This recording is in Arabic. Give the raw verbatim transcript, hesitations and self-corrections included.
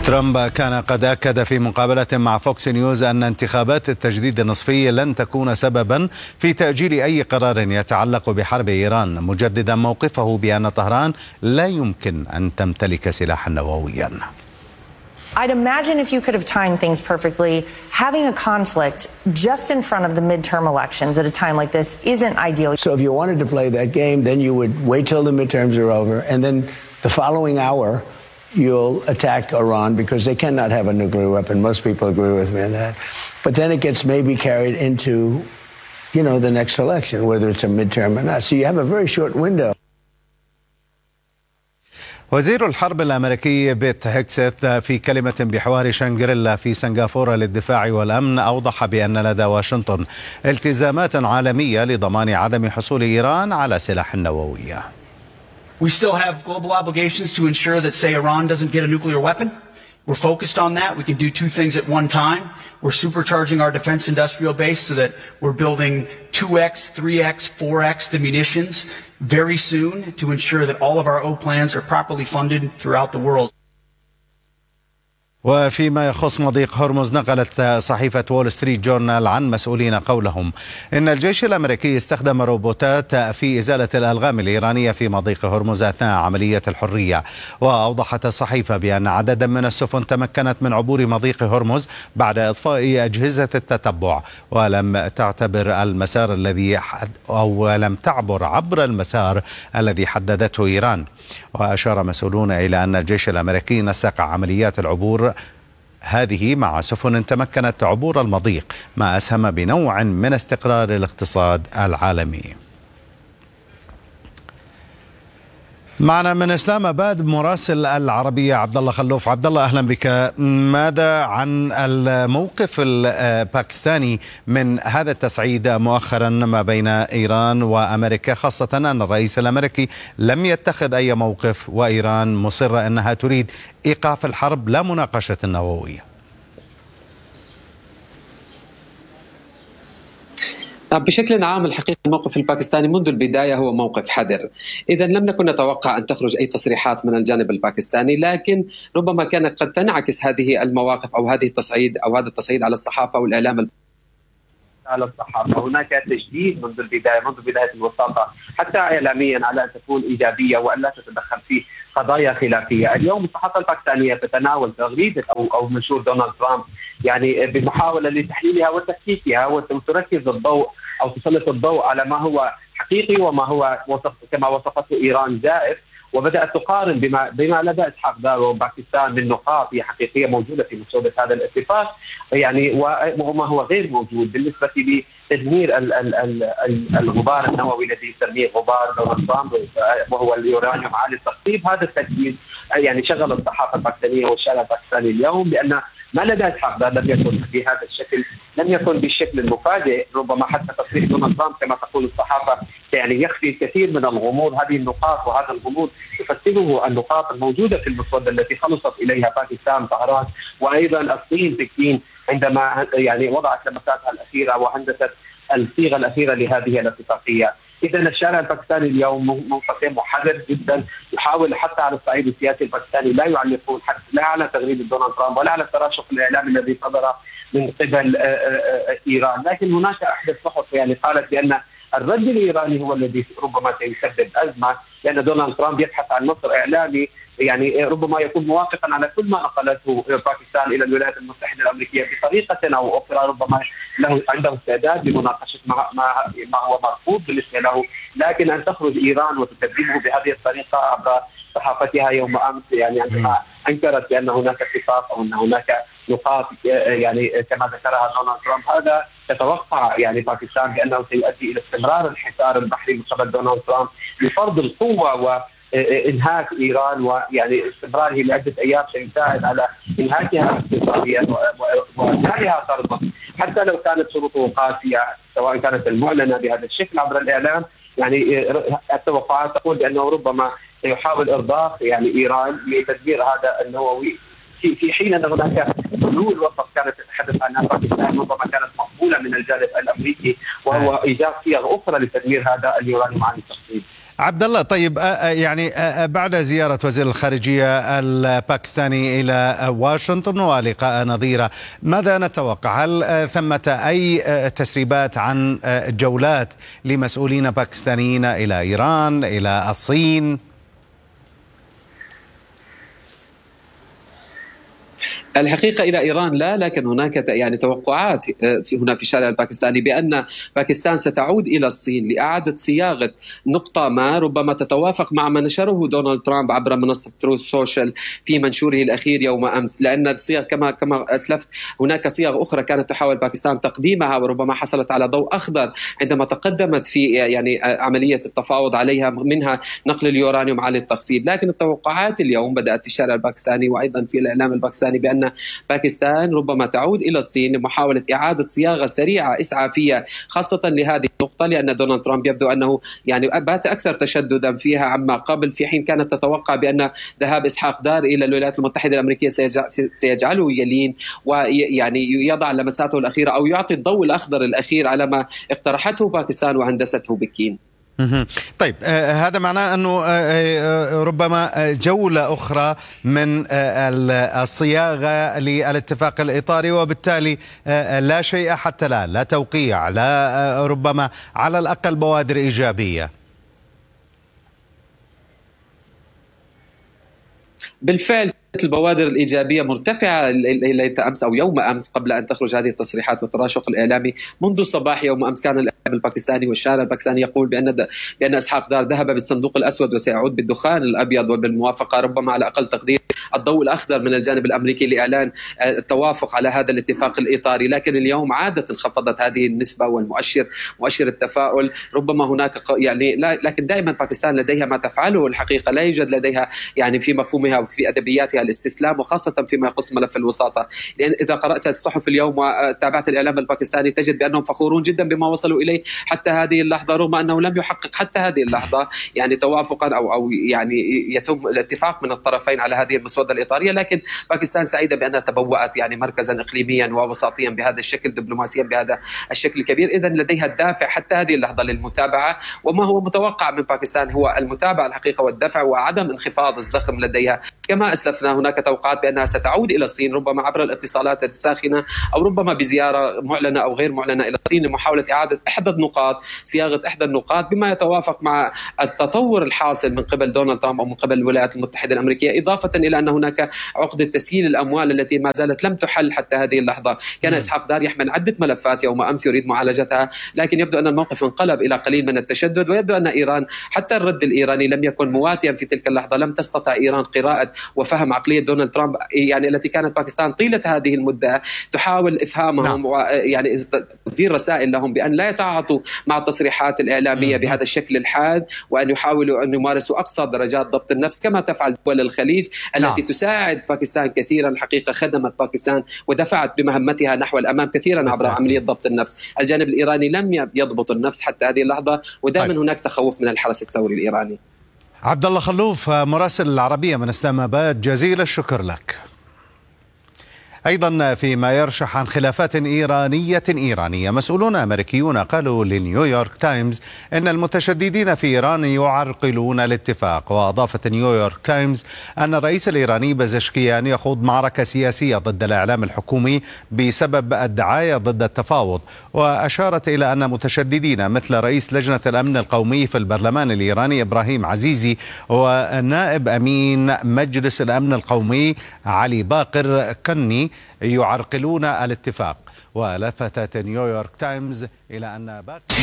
ترامب كان قد أكد في مقابلة مع فوكس نيوز أن انتخابات التجديد النصفي لن تكون سببا في تأجيل أي قرار يتعلق بحرب إيران، مجددا موقفه بأن طهران لا يمكن أن تمتلك سلاحا نوويا. I'd imagine if you could have timed things perfectly, having a conflict just in front of the midterm elections at a time like this isn't ideal. So if you wanted to play that game, then you would wait till the midterms are over, and then the following hour, you'll attack Iran because they cannot have a nuclear weapon. Most people agree with me on that. But then it gets maybe carried into, you know, the next election, whether it's a midterm or not. So you have a very short window. وزير الحرب الأمريكي بيت هيكسث في كلمة بحوار شانغريلا في سنغافورة للدفاع والأمن أوضح بأن لدى واشنطن التزامات عالمية لضمان عدم حصول إيران على سلاح نووي. We still have global obligations to ensure that, say, Iran doesn't get a nuclear weapon. We're focused on that. We can do two things at one time. We're supercharging our defense industrial base so that we're building two X, three X, four X the munitions very soon to ensure that all of our O plans are properly funded throughout the world. وفيما يخص مضيق هرمز، نقلت صحيفة وول ستريت جورنال عن مسؤولين قولهم إن الجيش الأمريكي استخدم روبوتات في إزالة الألغام الإيرانية في مضيق هرمز أثناء عملية الحرية. وأوضحت الصحيفة بأن عددا من السفن تمكنت من عبور مضيق هرمز بعد إطفاء أجهزة التتبع، ولم تعتبر المسار الذي حد أو لم تعبر عبر المسار الذي حددته إيران. وأشار مسؤولون إلى أن الجيش الأمريكي نسق عمليات العبور هذه مع سفن تمكنت عبور المضيق، ما أسهم بنوع من استقرار الاقتصاد العالمي. معنا من اسلام اباد مراسل العربية عبد الله خلوف. عبد الله اهلا بك. ماذا عن الموقف الباكستاني من هذا التصعيد مؤخرا ما بين ايران وامريكا، خاصة ان الرئيس الامريكي لم يتخذ اي موقف وايران مصرة انها تريد ايقاف الحرب لا مناقشة النووية؟ بشكل عام الحقيقة الموقف الباكستاني منذ البداية هو موقف حذر. إذا لم نكن نتوقع أن تخرج أي تصريحات من الجانب الباكستاني، لكن ربما كانت قد تنعكس هذه المواقف أو هذه التصعيد أو هذا التصعيد على الصحافة والإعلام على الصحافة. هناك تشديد منذ البداية منذ بداية الوساطة حتى إعلاميا على أن تكون إيجابية وأن لا تتدخل في قضايا خلافية. اليوم الصحافة الباكستانية تتناول تغريدة أو أو منشور دونالد ترامب يعني بمحاولة لتحليلها وتفكيكها وتركز الضوء أو تسلط الضوء على ما هو حقيقي وما هو وصف كما وصفته إيران زائف، وبدأت تقارن بما بما لدى إسحاق دار وباكستان من نقاط هي حقيقية موجودة في مسودة هذا الاتفاق، يعني وما هو غير موجود بالنسبة لتدمير الغبار النووي الذي يسميه غبار دونالد ترامب وهو اليورانيوم عالي التخصيب. هذا التجديد يعني شغل الصحافة الباكستانية والشارع الباكستاني اليوم، لأن ما لدى إسحاق دار لم يكن بهذا الشكل، لم يكن بالشكل المفاجئ. ربما حتى تصريح دونالد ترامب كما تقول الصحافة يعني يخفي الكثير من الغموض. هذه النقاط وهذا الغموض يفسره النقاط الموجودة في المسودة التي خلصت إليها باكستان طهران وأيضا الصين بكين عندما يعني وضعت لمساتها الأخيرة وهندست الصيغة الأخيرة لهذه الاتفاقية. إذا الشارع الباكستاني اليوم منقسم وحذر جدا، يحاول حتى على الصعيد السياسي الباكستاني لا يعلقون حتى لا على تغريدة دونالد ترامب ولا على التراشق الإعلامي الذي صدر من قبل إيران. لكن هناك أحد الصحف يعني قالت بأن الرد الإيراني هو الذي ربما سيسبب أزمة، لأن دونالد ترامب يبحث عن نصر إعلامي يعني ربما يكون موافقا على كل ما نقلته باكستان إلى الولايات المتحدة الأمريكية بطريقة أو أخرى. ربما له عنده استعداد لمناقشة ما, ما, ما هو مرفوض بالنسبة له، لكن أن تخرج إيران وتكذبه بهذه الطريقة عبر صحافتها يوم أمس يعني عندما أنكرت بأن هناك اتفاق أو أن هناك نقاط يعني كما ذكرها دونالد ترامب، هذا تتوقع يعني باكستان بأنه سيؤدي إلى استمرار الحصار البحري من قبل دونالد ترامب لفرض القوة وإنهاك إيران، ويعني استمراره لعدة أيام سيساعد على إنهاكها اقتصاديا وإنهاكها طردها حتى لو كانت شروطه قاسية سواء كانت المعلنة بهذا الشكل عبر الإعلام. يعني التوقعات تقول بأنه ربما سيحاول إرضاء يعني إيران لتدمير هذا النووي في حين أن هناك حلول وسط كانت تتحدث عنها باكستان ربما كانت مقبوله من الجانب الامريكي، وهو ايجاد صيغ اخرى لتدمير هذا اليورانيوم عن التقسيم. عبد الله، طيب يعني بعد زيارة وزير الخارجية الباكستاني إلى واشنطن ولقاء نظيرة، ماذا نتوقع؟ هل ثمة أي تسريبات عن جولات لمسؤولين باكستانيين إلى إيران، إلى الصين؟ الحقيقة إلى إيران لا، لكن هناك يعني توقعات في هنا في الشارع الباكستاني بأن باكستان ستعود إلى الصين لإعادة صياغة نقطة ما ربما تتوافق مع ما نشره دونالد ترامب عبر منصة تروث سوشيال في منشوره الأخير يوم أمس، لأن الصيغ كما كما أسلفت هناك صيغ أخرى كانت تحاول باكستان تقديمها وربما حصلت على ضوء أخضر عندما تقدمت في يعني عملية التفاوض عليها، منها نقل اليورانيوم على التخصيب. لكن التوقعات اليوم بدأت في الشارع الباكستاني وأيضا في الإعلام الباكستاني بأن باكستان ربما تعود إلى الصين لمحاولة إعادة صياغة سريعة إسعافية خاصة لهذه النقطة، لأن دونالد ترامب يبدو أنه يعني بات أكثر تشددا فيها عما قبل، في حين كانت تتوقع بأن ذهاب إسحاق دار إلى الولايات المتحدة الأمريكية سيجعله يلين ويعني يضع لمساته الأخيرة أو يعطي الضوء الأخضر الأخير على ما اقترحته باكستان وهندسته بكين. طيب آه هذا معناه أنه آه ربما جولة أخرى من آه الصياغة للاتفاق الإطاري، وبالتالي آه لا شيء حتى الآن، لا توقيع، لا آه ربما على الأقل بوادر إيجابية. بالفعل البوادر الإيجابية مرتفعة ليلة أمس أو يوم أمس قبل أن تخرج هذه التصريحات والتراشق الإعلامي. منذ صباح يوم أمس كان الإعلام الباكستاني والشارع الباكستاني يقول بأن بأن إسحاق دار ذهب بالصندوق الأسود وسيعود بالدخان الأبيض، وبالموافقة ربما على أقل تقدير الضوء الأخضر من الجانب الأمريكي لإعلان التوافق على هذا الاتفاق الإطاري. لكن اليوم عادة انخفضت هذه النسبة والمؤشر مؤشر التفاؤل. ربما هناك يعني لكن دائما باكستان لديها ما تفعله الحقيقة، لا يوجد لديها يعني في مفهومها وفي أدبياتها الاستسلام، وخاصة فيما يخص ملف الوساطة. لأن إذا قرأت الصحف اليوم وتابعت الإعلام الباكستاني تجد بأنهم فخورون جدا بما وصلوا إليه حتى هذه اللحظة، رغم أنه لم يحقق حتى هذه اللحظة يعني توافقا أو أو يعني يتم الاتفاق من الطرفين على هذه المسودة الإطارية. لكن باكستان سعيدة بأنها تبوأت يعني مركزا إقليميا ووساطيا بهذا الشكل، دبلوماسيا بهذا الشكل الكبير. إذا لديها الدافع حتى هذه اللحظة للمتابعة، وما هو متوقع من باكستان هو المتابعة الحقيقة والدفع وعدم انخفاض الزخم لديها. كما أسلفنا هناك توقعات بأنها ستعود إلى الصين ربما عبر الاتصالات الساخنة أو ربما بزيارة معلنة أو غير معلنة إلى الصين لمحاولة إعادة إحدى النقاط، صياغة إحدى النقاط بما يتوافق مع التطور الحاصل من قبل دونالد ترامب أو من قبل الولايات المتحدة الأمريكية، إضافة إلى أن هناك عقدة تسييل الأموال التي ما زالت لم تحل حتى هذه اللحظة. كان إسحاق دار يحمل عدة ملفات يوم أمس يريد معالجتها، لكن يبدو أن الموقف انقلب إلى قليل من التشدد، ويبدو أن إيران حتى الرد الإيراني لم يكن مواتيا في تلك اللحظة. لم تستطع إيران قراءة وفهم عقلية دونالد ترامب يعني التي كانت باكستان طيلة هذه المدة تحاول إفهامهم نعم. ويعني تصدير رسائل لهم بأن لا يتعاطوا مع التصريحات الإعلامية بهذا الشكل الحاد، وأن يحاولوا أن يمارسوا أقصى درجات ضبط النفس كما تفعل دول الخليج التي نعم. تساعد باكستان كثيرا. الحقيقة خدمت باكستان ودفعت بمهمتها نحو الأمام كثيرا عبر عملية ضبط النفس. الجانب الإيراني لم يضبط النفس حتى هذه اللحظة، ودائما هناك تخوف من الحرس الثوري الإيراني. عبد الله خلوف مراسل العربية من اسلام آباد، جزيل الشكر لك. أيضا فيما يرشح عن خلافات إيرانية إيرانية، مسؤولون أمريكيون قالوا لنيويورك تايمز أن المتشددين في إيران يعرقلون الاتفاق. وأضافت نيويورك تايمز أن الرئيس الإيراني بزشكيان يخوض معركة سياسية ضد الإعلام الحكومي بسبب الدعاية ضد التفاوض، وأشارت إلى أن متشددين مثل رئيس لجنة الأمن القومي في البرلمان الإيراني إبراهيم عزيزي ونائب أمين مجلس الأمن القومي علي باقر كني يعرقلون الاتفاق. ولفتت نيويورك تايمز إلى أن باقي